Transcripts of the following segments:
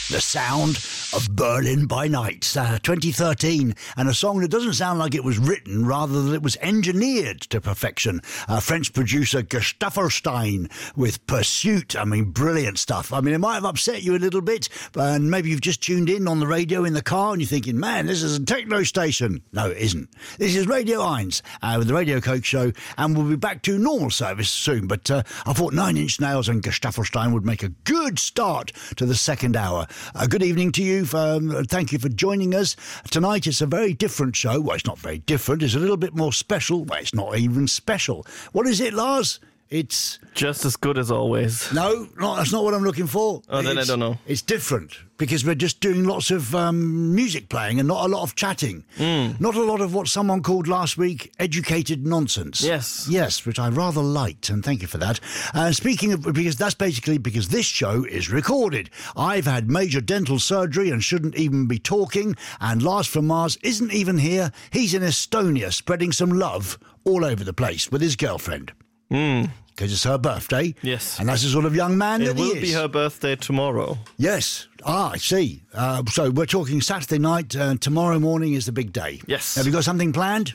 The sound of Berlin by Night, 2013, and a song that doesn't sound like it was written, rather that it was engineered to perfection. French producer Gustaffelstein with Pursuit. I mean, brilliant stuff. I mean, it might have upset you a little bit, and maybe you've just tuned in on the radio in the car and you're thinking, man, this is a techno station. No, it isn't. This is Radio 1 with the Radio Coke Show, and we'll be back to normal service soon. But I thought Nine Inch Nails and Gustaffelstein would make a good start to the second hour. Good evening to you. Thank you for joining us. Tonight it's a very different show. Well, it's not very different. It's a little bit more special. Well, it's not even special. What is it, Lars? It's just as good as always. No, that's not what I'm looking for. Oh, then I don't know. It's different because we're just doing lots of music playing and not a lot of chatting. Not a lot of what someone called last week educated nonsense. Yes, which I rather liked, and thank you for that. Speaking of, because that's basically because this show is recorded. I've had major dental surgery and shouldn't even be talking, and Lars from Mars isn't even here. He's in Estonia spreading some love all over the place with his girlfriend. Because it's her birthday. Yes. And that's the sort of young man that he is. It will be her birthday tomorrow. Yes. I see. So we're talking Saturday night. Tomorrow morning is the big day. Yes. Have you got something planned?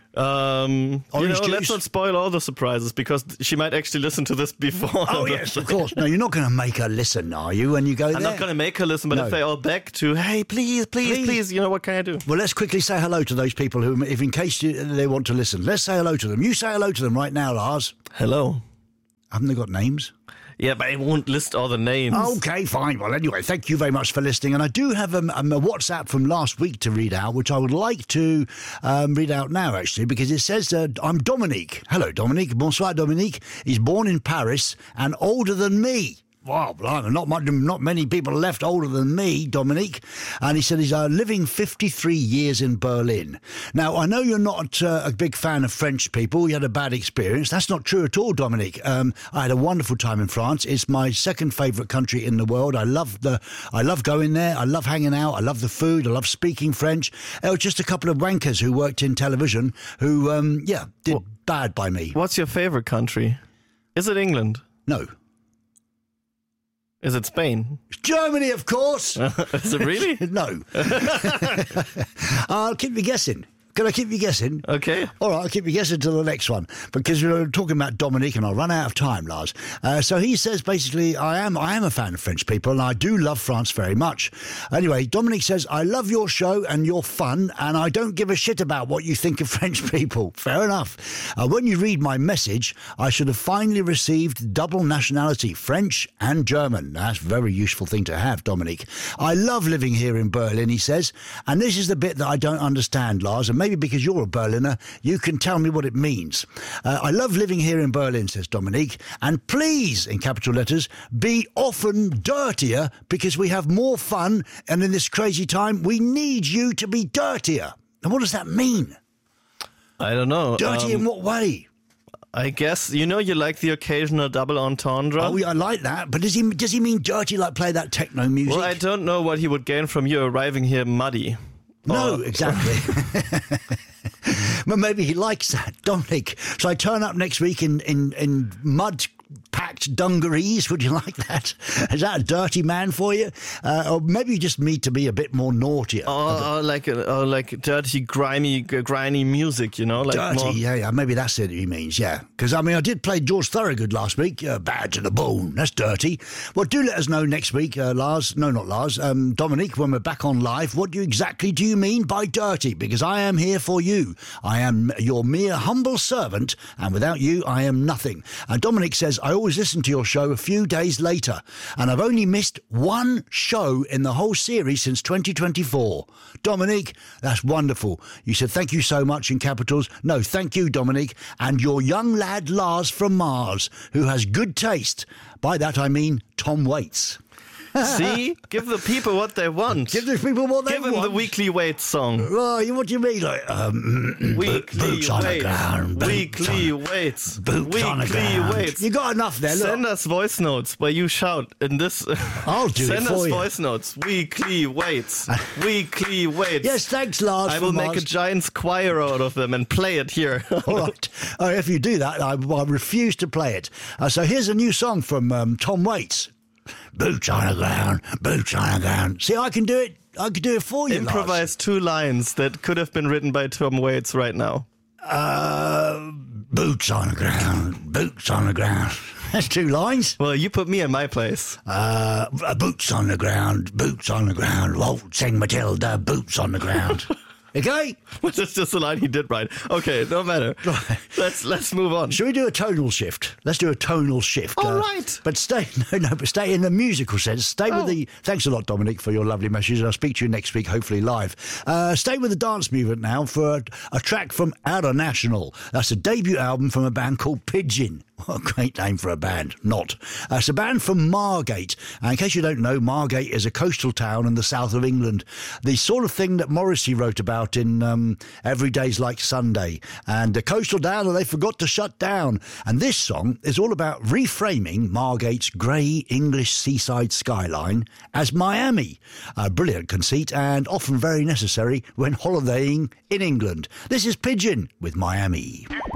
Let's not spoil all the surprises, because she might actually listen to this before. Oh, yes, of course. No, you're not going to make her listen, are you, when you go there? I'm not going to make her listen, but if they all beg to, hey, please, what can I do? Well, let's quickly say hello to those people who, if in case they want to listen, let's say hello to them. You say hello to them right now, Lars. Hello. Haven't they got names? Yeah, but I won't list all the names. Okay, fine. Well, anyway, thank you very much for listening. And I do have a WhatsApp from last week to read out, which I would like to read out now, actually, because it says, I'm Dominique. Hello, Dominique. Bonsoir, Dominique. He's born in Paris and older than me. Wow, not many people left older than me, Dominique. And he said he's living 53 years in Berlin. Now, I know you're not a big fan of French people. You had a bad experience. That's not true at all, Dominique. I had a wonderful time in France. It's my second favourite country in the world. I love going there. I love hanging out. I love the food. I love speaking French. It was just a couple of wankers who worked in television who, did bad by me. What's your favourite country? Is it England? No. Is it Spain? It's Germany, of course. Is it really? No. I'll keep you guessing. Can I keep you guessing? Okay. All right, I'll keep you guessing till the next one, because we're talking about Dominique and I'll run out of time, Lars. So he says, basically, I am a fan of French people and I do love France very much. Anyway, Dominique says, I love your show and your fun and I don't give a shit about what you think of French people. Fair enough. When you read my message, I should have finally received double nationality, French and German. That's a very useful thing to have, Dominique. I love living here in Berlin, he says, and this is the bit that I don't understand, Lars, and maybe because you're a Berliner, you can tell me what it means. I love living here in Berlin, says Dominique, and please, in capital letters, be often dirtier because we have more fun, and in this crazy time, we need you to be dirtier. And what does that mean? I don't know. Dirty in what way? I guess, you like the occasional double entendre. Oh, yeah, I like that. But does he mean dirty like play that techno music? Well, I don't know what he would gain from you arriving here muddy. No, exactly. Well, maybe he likes that, Dominic. So I turn up next week in mud-packed dungarees. Would you like that? Is that a dirty man for you? Or maybe you just need to be a bit more naughtier. Or like dirty, grimy music, like dirty, more... yeah. Maybe that's it he means, yeah. Because, I did play George Thorogood last week. Bad to the bone. That's dirty. Well, do let us know next week, Lars. No, not Lars. Dominic, when we're back on live, what exactly do you mean by dirty? Because I am here for you. I am your mere humble servant, and without you, I am nothing. And Dominic says, I always listen to your show a few days later, and I've only missed one show in the whole series since 2024. Dominic, that's wonderful. You said thank you so much in capitals. No, thank you, Dominic, and your young lad Lars from Mars, who has good taste. By that I mean Tom Waits. See? Give the people what they want. Give the people what they want. Give them the Weekly Weights song. Oh, what do you mean? Like, Weekly Weights. Weekly Weights. Weekly Weights. You got enough there, look. Send us voice notes where you shout in this. I'll do it for you. Send us voice notes. Weekly Weights. Weekly Weights. Yes, thanks, Lars. I will make a giant choir out of them and play it here. All right. If you do that, I refuse to play it. So here's a new song from Tom Waits. Boots on the ground, boots on the ground. See, I can do it. I could do it for you, Improvise 2 lines that could have been written by Tom Waits right now. Boots on the ground, boots on the ground. That's 2 lines. Well, you put me in my place. Boots on the ground, waltzing Matilda, boots on the ground. Okay? That's just the line he did right. Okay, no matter. Right. Let's move on. Shall we do a tonal shift? Let's do a tonal shift. All right. But stay in the musical sense. Stay with the... Thanks a lot, Dominic, for your lovely message. And I'll speak to you next week, hopefully live. Stay with the dance movement now for a track from Outer National. That's a debut album from a band called Pigeon. What a great name for a band. Not. It's a band from Margate. And in case you don't know, Margate is a coastal town in the south of England. The sort of thing that Morrissey wrote about in Every Day's Like Sunday. And the coastal town that they forgot to shut down. And this song is all about reframing Margate's grey English seaside skyline as Miami. A brilliant conceit and often very necessary when holidaying in England. This is Pigeon with Miami.